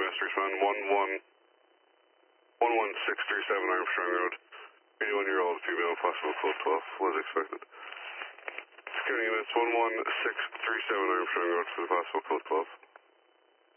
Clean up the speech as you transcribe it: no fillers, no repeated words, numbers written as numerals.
EMS respond 11637 Armstrong Road. 81-year-old female, possible code 12, was expected. Security EMS 11637 Armstrong Road for the possible code 12.